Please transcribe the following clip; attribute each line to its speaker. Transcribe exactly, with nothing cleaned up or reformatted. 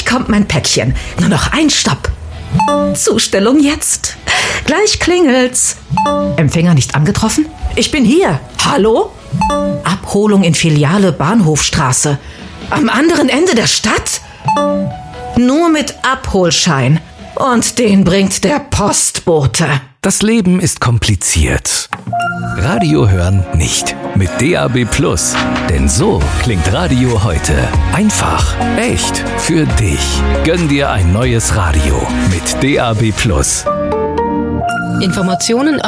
Speaker 1: kommt mein Päckchen. Nur noch ein Stopp. Zustellung jetzt. Gleich klingelt's. Empfänger nicht angetroffen? Ich bin hier. Hallo? Abholung in Filiale Bahnhofstraße. Am anderen Ende der Stadt? Nur mit Abholschein. Und den bringt der Postbote.
Speaker 2: Das Leben ist kompliziert. Radio hören nicht. Mit D A B Plus. Denn so klingt Radio heute. Einfach, echt, für dich. Gönn dir ein neues Radio mit D A B Plus.
Speaker 3: Informationen